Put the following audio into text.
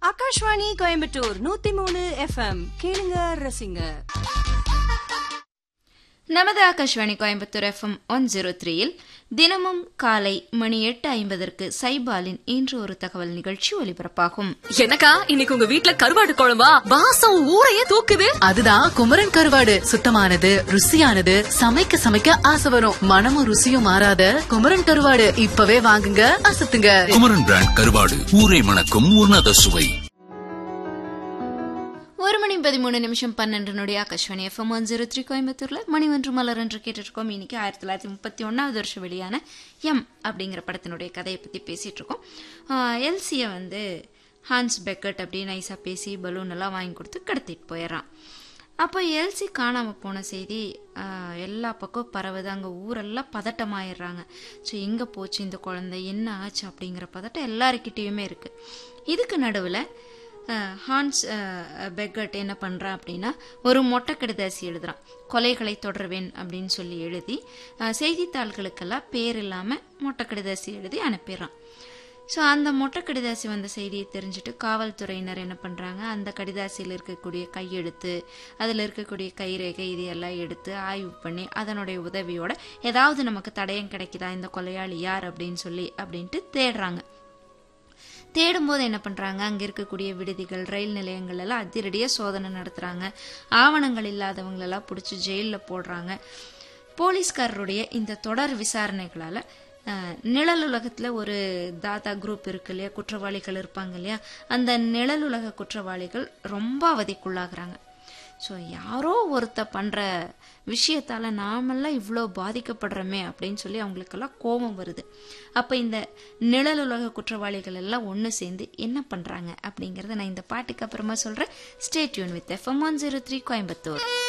Akashvani Coimbatore 103 FM கேளுங்க ரசிங்க. நமது ஆகாஷ்வாணி கோயம்புத்தூர் FM 103ல் தினமும் காலை மணி 8:50 சைபாலின் இன்று ஒரு தகவல் நிகழ்ச்சி ஒலிபரப்பாகும். எனக்கா இன்னைக்கு உங்க வீட்ல கருவாடு குழம்பா? வாசம் ஊரையே தூக்குது. அதுதான் குமரன் கருவாடு. சுத்தமானது, ருசியானது, சமைக்க சமைக்க ஆசை வரும். மனமும் ருசியும் மாறாத குமரன் கருவாடு இப்பவே வாங்குங்க, அசத்துங்க. குமரன் பிராண்ட் கருவாடு, ஊரை மணக்கும் உன்னத சுவை. 1:13 ஆகாஷ்வாணி FM 103 கோயம்புத்தூர்ல மணி ஒன்று மலர் என்று கேட்டுருக்கோம். இன்னைக்கு 1931 வருஷம் வெளியான எம் அப்படிங்கிற படத்தினுடைய கதையை பத்தி பேசிட்டு இருக்கோம். எல்சிய ஹான்ஸ் பெக்கட் அப்படி நைஸா பேசி பலூன் எல்லாம் வாங்கி கொடுத்து கடத்திட்டு போயிடறான். அப்போ எல்சி காணாம போன செய்தி எல்லா பக்கம் பரவுது. அங்கே ஊரெல்லாம் பதட்டமாயிடுறாங்க. ஸோ எங்கே போச்சு இந்த குழந்தை, என்ன ஆச்சு அப்படிங்கிற பதட்டம் எல்லாருக்கிட்டேயுமே இருக்கு. இதுக்கு நடுவில் ஹான்ஸ் பெக்கட் என்ன பண்ணுறான் அப்படின்னா ஒரு மொட்டை கடிதாசி எழுதுறான். கொலைகளை தொடர்வேன் அப்படின்னு சொல்லி எழுதி செய்தித்தாள்களுக்கெல்லாம் பேர் இல்லாமல் மொட்டை கடிதாசி எழுதி அனுப்பிடுறான். ஸோ அந்த மொட்டை கடிதாசி வந்த செய்தியை தெரிஞ்சுட்டு காவல்துறையினர் என்ன பண்ணுறாங்க, அந்த கடிதாசியில் இருக்கக்கூடிய கையெழுத்து, அதில் இருக்கக்கூடிய கைரேகை, இது எல்லாம் எடுத்து ஆய்வு பண்ணி அதனுடைய உதவியோட ஏதாவது நமக்கு தடயம் கிடைக்குதா, இந்த கொலையாளி யார் அப்படின்ட்டு தேடுறாங்க. தேடும்போது என்ன பண்ணுறாங்க, அங்கே இருக்கக்கூடிய விடுதிகள், ரயில் நிலையங்கள் எல்லாம் அதிரடியாக சோதனை நடத்துகிறாங்க. ஆவணங்கள் இல்லாதவங்களெல்லாம் பிடிச்சி ஜெயிலில் போடுறாங்க. போலீஸ்காரருடைய இந்த தொடர் விசாரணைகளால் நிழலுலகத்தில் ஒரு தாதா குரூப் இருக்கு இல்லையா, குற்றவாளிகள் இருப்பாங்க இல்லையா, அந்த நிழலுலக குற்றவாளிகள் ரொம்ப அவதிக்குள்ளாகிறாங்க. ஸோ யாரோ ஒருத்த பண்ணுற விஷயத்தால் நாமெல்லாம் இவ்வளோ பாதிக்கப்படுறோமே அப்படின்னு சொல்லி அவங்களுக்கெல்லாம் கோபம் வருது. அப்போ இந்த நிழலுலக குற்றவாளிகள் எல்லாம் ஒன்று சேர்ந்து என்ன பண்ணுறாங்க அப்படிங்கிறத நான் இந்த பாட்டுக்கு அப்புறமா சொல்கிறேன். Stay tune with FM 103 Coimbatore.